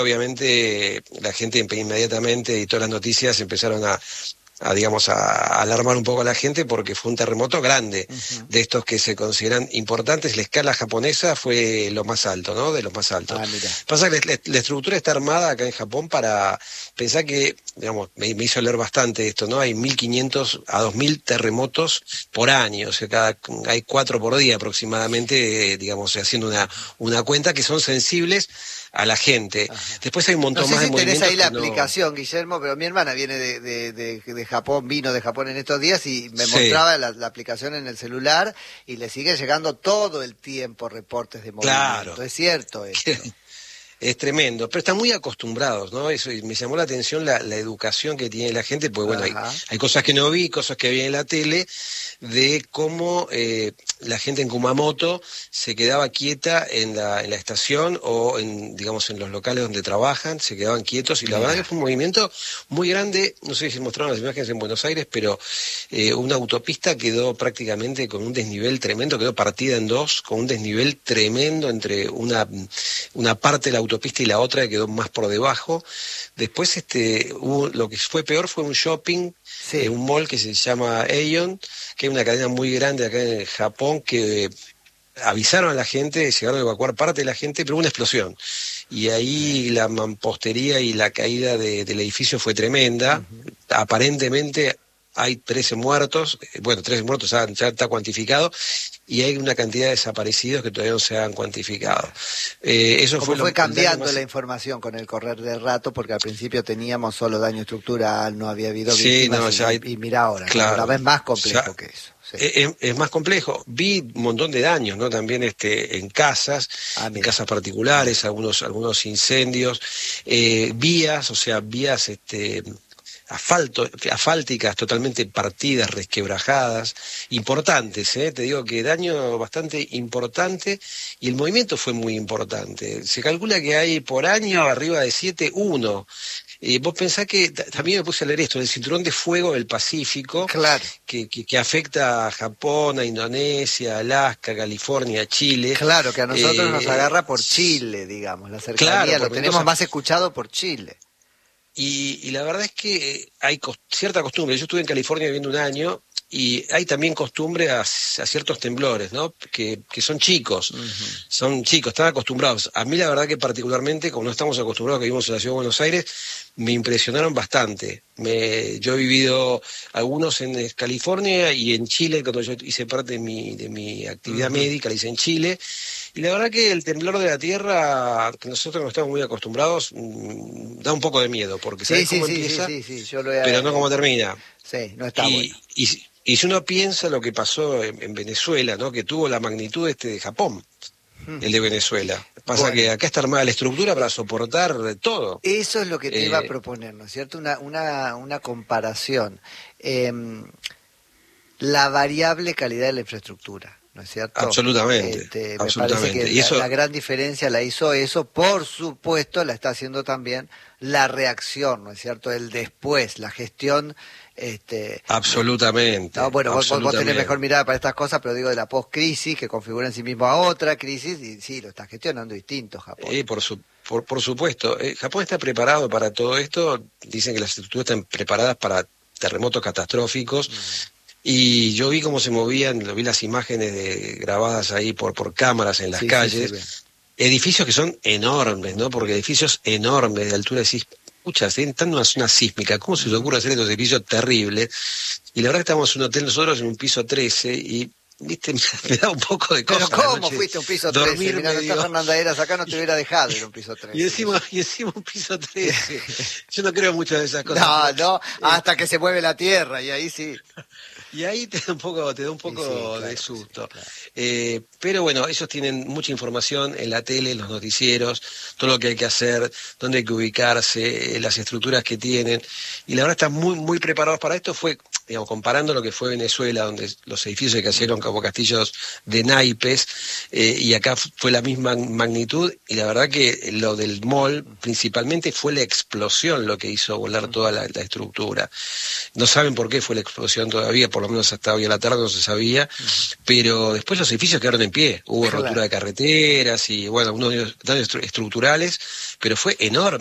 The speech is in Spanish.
obviamente la gente inmediatamente y todas las noticias empezaron digamos, a alarmar un poco a la gente porque fue un terremoto grande, de estos que se consideran importantes. La escala japonesa fue lo más alto, ¿no? De los más altos. Mira. Pasa que la estructura está armada acá en Japón para pensar que, digamos, me hizo leer bastante esto, ¿no? Hay 1.500 a 2.000 terremotos por año, o sea, hay 4 por día aproximadamente, digamos, haciendo una cuenta que son sensibles a la gente. Ajá. Después hay un montón No sé más de si tenés movimientos ahí la que no... aplicación, Guillermo, pero mi hermana viene de Japón, vino de Japón en estos días y me Sí. mostraba la aplicación en el celular y le sigue llegando todo el tiempo reportes de movimiento. Claro. Es cierto esto. Es tremendo, pero están muy acostumbrados, ¿no? Eso, y me llamó la atención la educación que tiene la gente, porque bueno, Ajá. hay cosas que no vi, cosas que vi en la tele, de cómo la gente en Kumamoto se quedaba quieta en la estación o digamos, en los locales donde trabajan, se quedaban quietos, y la verdad que fue un movimiento muy grande. No sé si mostraron las imágenes en Buenos Aires, pero una autopista quedó prácticamente con un desnivel tremendo, quedó partida en dos, con un desnivel tremendo entre una parte de la autopista y la otra, que quedó más por debajo. Después lo que fue peor fue un shopping, Sí. un mall que se llama Aeon, que es una cadena muy grande acá en Japón, que avisaron a la gente, llegaron a evacuar parte de la gente, pero hubo una explosión. Y ahí la mampostería y la caída del edificio fue tremenda. Aparentemente hay 13 muertos, 13 muertos ya está cuantificado, y hay una cantidad de desaparecidos que todavía no se han cuantificado. Eso Como fue fue cambiando más... la información con el correr del rato, porque al principio teníamos solo daño estructural, no había habido Sí, víctimas, no, ya hay... y mira ahora, Claro, cada vez más complejo ya... que eso. Sí. Es más complejo. Vi un montón de daños, ¿no? También en casas, en casas particulares, algunos incendios, vías, o sea, vías asfálticas totalmente partidas, resquebrajadas, importantes, te digo que daño bastante importante, y el movimiento fue muy importante. Se calcula que hay por año arriba de 7, 1. Vos pensás que también me puse a leer esto, el cinturón de fuego del Pacífico, Claro. que afecta a Japón, a Indonesia, Alaska, California, Chile. Claro, que a nosotros nos agarra por Chile, digamos, la cercanía, Claro, lo por tenemos Mendoza. más escuchado por Chile. Y la verdad es que hay cierta costumbre. Yo estuve en California viviendo un año, y hay también costumbre a ciertos temblores, ¿no? Que son chicos, son chicos, están acostumbrados. A mí la verdad que particularmente, como no estamos acostumbrados, que vivimos en la ciudad de Buenos Aires, me impresionaron bastante. Yo he vivido algunos en California y en Chile, cuando yo hice parte de mi actividad médica, la hice en Chile. Y la verdad que el temblor de la tierra, que nosotros no estamos muy acostumbrados, da un poco de miedo, porque sabes cómo empieza, yo lo he... pero no cómo termina. Sí, no está bueno. Y si uno piensa lo que pasó en Venezuela, ¿no? Que tuvo la magnitud de Japón, el de Venezuela. Pasa que acá está armada la estructura para soportar todo. Eso es lo que te iba a proponer, ¿no es cierto? Una comparación. La variable calidad de la infraestructura, ¿no es cierto? Absolutamente. Me parece que la gran diferencia la hizo eso, por supuesto la está haciendo también la reacción, ¿no es cierto? El después, la gestión. Absolutamente. No, bueno, vos tenés mejor mirada para estas cosas, pero digo de la post-crisis, que configura en sí mismo a otra crisis, y sí, lo está gestionando distinto Japón. Por supuesto. Japón está preparado para todo esto. Dicen que las estructuras están preparadas para terremotos catastróficos. Y yo vi cómo se movían, vi las imágenes grabadas ahí por cámaras en las calles. Edificios que son enormes, ¿no? Porque edificios enormes de altura, decís, pucha, están en una zona sísmica, ¿cómo se les ocurre hacer estos edificios terribles? Y la verdad que estábamos en un hotel nosotros en un piso 13 y, viste, me da un poco de cosa. ¿Pero cómo fuiste a un piso 13? Mirá, no está Fernanda Heras acá, no te hubiera dejado ir a un piso 13. Y encima un piso 13. Yo no creo mucho de esas cosas. No, hasta que se mueve la tierra, y ahí sí. Y ahí te da un poco claro, de susto. Claro. Pero bueno, ellos tienen mucha información en la tele, en los noticieros, todo lo que hay que hacer, dónde hay que ubicarse, las estructuras que tienen. Y la verdad están muy, muy preparados para esto. digamos, comparando lo que fue Venezuela, donde los edificios se cayeron como castillos de naipes, y acá fue la misma magnitud, y la verdad que lo del mall principalmente fue la explosión lo que hizo volar toda la estructura. No saben por qué fue la explosión todavía, por lo menos hasta hoy a la tarde no se sabía, pero después los edificios quedaron en pie, hubo rotura de carreteras y bueno, unos daños estructurales, pero fue enorme.